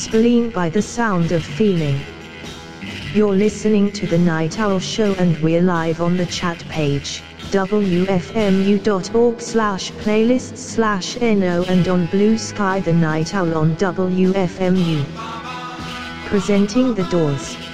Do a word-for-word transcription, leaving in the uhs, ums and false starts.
spleen by the sound of feeling. You're listening to The Night Owl Show and we're live on the chat page, w f m u dot org slash playlists slash no, and on Blue Sky The Night Owl on W F M U. Presenting The Doors.